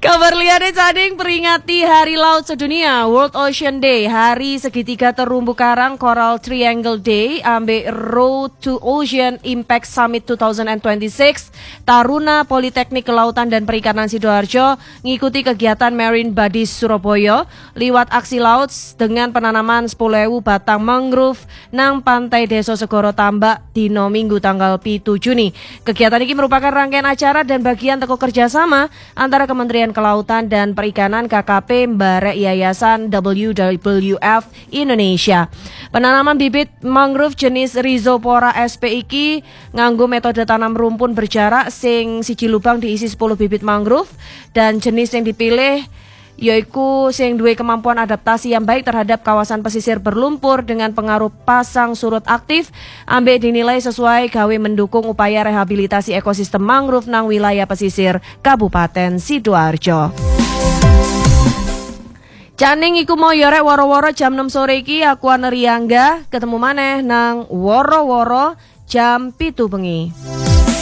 Kabar liyane Cading peringati Hari Laut Sedunia, World Ocean Day, Hari Segitiga Terumbu Karang Coral Triangle Day, ambe Road to Ocean Impact Summit 2026, Taruna Politeknik Kelautan dan Perikanan Sidoarjo ngikuti kegiatan Marine Buddies Surabaya liwat aksi laut dengan penanaman 10.000 batang mangrove nang pantai Desa Segoro Tambak dino Minggu tanggal 7 Juni. Kegiatan ini merupakan rangkaian acara dan bagian teko kerjasama antara Kementerian Kelautan dan Perikanan KKP Mbarek Yayasan WWF Indonesia. Penanaman bibit mangrove jenis Rhizopora sp iki nganggo metode tanam rumpun berjarak sing siji lubang diisi 10 bibit mangrove dan jenis yang dipilih yaitu sing duwe kemampuan adaptasi yang baik terhadap kawasan pesisir berlumpur dengan pengaruh pasang surut aktif ambek dinilai sesuai gawe mendukung upaya rehabilitasi ekosistem mangrove nang wilayah pesisir Kabupaten Sidoarjo. Caning iku mau yorek woro-woro jam 6 sore iki aku Ana Riangga ketemu maneh nang woro-woro jam 7 bengi.